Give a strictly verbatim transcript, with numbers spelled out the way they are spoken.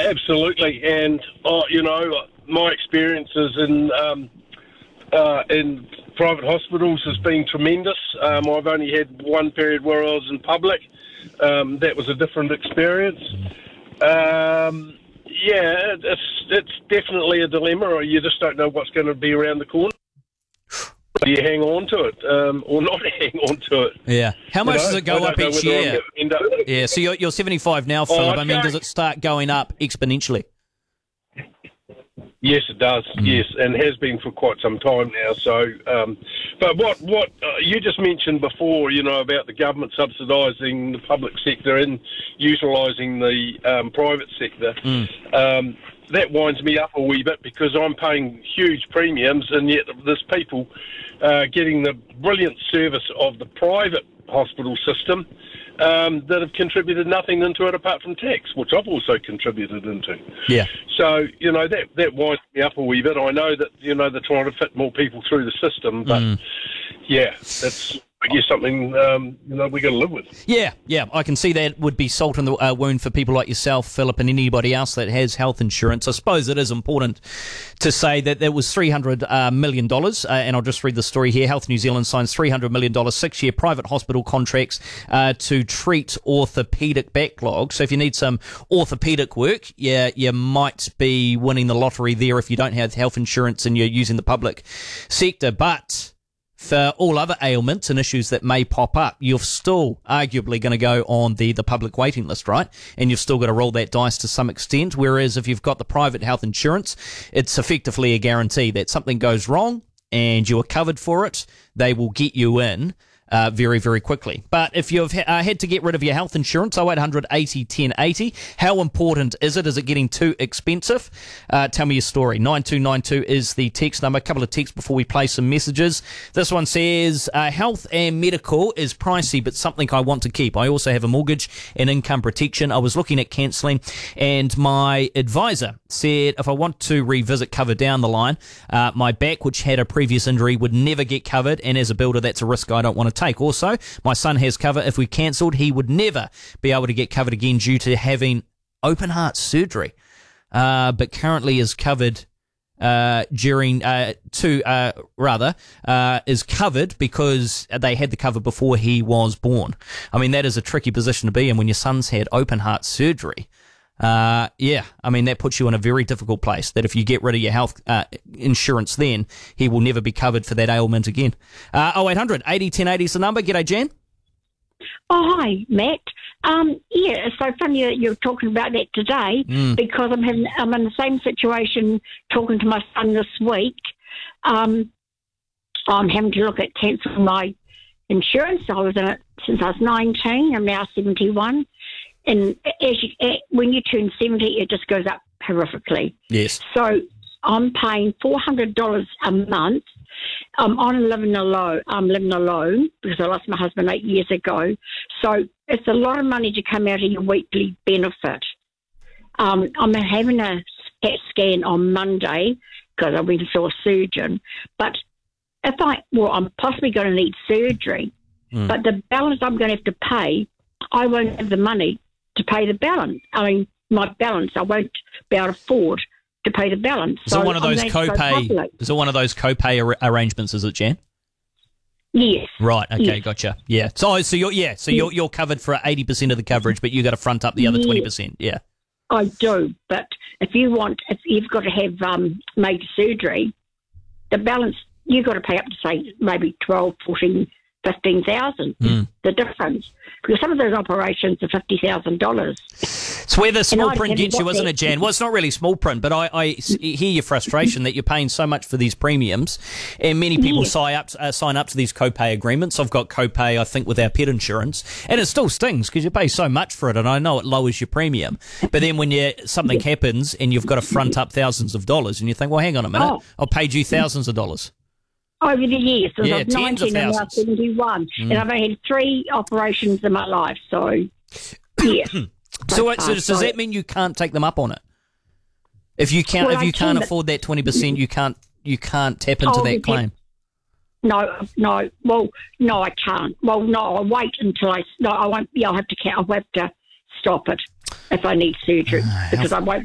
absolutely. And, uh, you know, my experiences in um, uh, in private hospitals has been tremendous. Um, I've only had one period where I was in public. Um, that was a different experience. Um, yeah, it's it's definitely a dilemma, or you just don't know what's going to be around the corner. Do you hang on to it, um, or not hang on to it? Yeah. How much You know, does it go I up don't know each whether I'm year? gonna end up- Yeah, so you're, you're seventy-five now, Oh, Philip. I mean, okay. does it start going up exponentially? Yes, it does. Mm. Yes, and has been for quite some time now. So, um, but what what uh, you just mentioned before, you know, about the government subsidising the public sector and utilising the um, private sector, Mm. um, that winds me up a wee bit because I'm paying huge premiums, and yet there's people uh, getting the brilliant service of the private hospital system. Um, that have contributed nothing into it apart from tax, which I've also contributed into. Yeah. So, you know, that that winds me up a wee bit. I know that, you know, they're trying to fit more people through the system, but, Mm. yeah, that's, I guess, something, um, you know, we got to live with. Yeah, yeah, I can see that would be salt in the uh, wound for people like yourself, Philip, and anybody else that has health insurance. I suppose it is important to say that there was three hundred uh, million dollars, uh, and I'll just read the story here. Health New Zealand signs three hundred million dollars six-year private hospital contracts uh, to treat orthopaedic backlog. So if you need some orthopaedic work, yeah, you might be winning the lottery there if you don't have health insurance and you're using the public sector. But for all other ailments and issues that may pop up, you're still arguably going to go on the, the public waiting list, right? And you've still got to roll that dice to some extent. Whereas if you've got the private health insurance, it's effectively a guarantee that something goes wrong and you are covered for it, they will get you in Uh, very, very quickly. But if you've ha- uh, had to get rid of your health insurance, oh eight hundred eighty ten eighty, how important is it? Is it getting too expensive? Uh, tell me your story. nine two nine two is the text number. A couple of texts before we play some messages. This one says, uh, health and medical is pricey, but something I want to keep. I also have a mortgage and income protection. I was looking at cancelling, and my advisor said if I want to revisit cover down the line, uh, my back, which had a previous injury, would never get covered, and as a builder, that's a risk I don't want to take. Also, my son has cover. If we cancelled, he would never be able to get covered again due to having open heart surgery, uh, but currently is covered uh, during uh, to uh, rather uh, is covered because they had the cover before he was born. I mean, that is a tricky position to be in when your son's had open heart surgery. Uh, yeah, I mean, that puts you in a very difficult place, that if you get rid of your health uh, insurance, then he will never be covered for that ailment again. Uh, oh eight hundred eighty ten eighty is the number. G'day, Jan. Oh, hi, Matt. Um, yeah, it's so funny that you're talking about that today Mm. because I'm having, I'm in the same situation talking to my son this week. Um, I'm having to look at cancelling my insurance. I was in it since I was nineteen. I'm now seventy-one. And as you, eh, when you turn seventy, it just goes up horrifically. Yes. So I'm paying four hundred dollars a month. Um, I'm living alone. I'm living alone because I lost my husband eight years ago. So it's a lot of money to come out of your weekly benefit. Um, I'm having a C A T scan on Monday because I went and saw a surgeon. But if I, well, I'm possibly going to need surgery. Mm. But the balance I'm going to have to pay, I won't have the money to pay the balance. I mean, my balance, I won't be able to afford to pay the balance. Is so it one of I'm those going to go copay? public. Is it one of those copay ar- arrangements? Is it, Jan? Yes. Right. Okay. Yes. Gotcha. Yeah. So, so you're yeah. So you're you're covered for eighty percent of the coverage, but you got to front up the other twenty percent. Yeah. I do, but if you want, if you've got to have um, major surgery, the balance, you've got to pay up to, say, maybe twelve, fourteen, fifteen thousand. Mm. The difference. Because some of those operations are fifty thousand dollars. It's where the small I print haven't gets you, got isn't that. it, Jan? Well, it's not really small print, but I, I s- hear your frustration that you're paying so much for these premiums, and many people Yes. sign up uh, sign up to these copay agreements. I've got copay, I think, with our pet insurance, and it still stings because you pay so much for it, and I know it lowers your premium. But then when you something happens and you've got to front up thousands of dollars, and you think, well, hang on a minute, Oh. I've paid you thousands of dollars. Over the years, since Yeah, I was tens of nineteen and now thousands. seventy-one. Mm. And I've had three operations in my life, so, yeah. So, what, so Uh, does so- that mean you can't take them up on it? If you can't, Well, if I you can, can't but- afford that twenty percent, you can't you can't tap into Oh, that you claim. No, no. Well, no, I can't. Well, no, I'll wait until I. No, I won't. Yeah, I'll have to. I'll have to stop it if I need surgery because I won't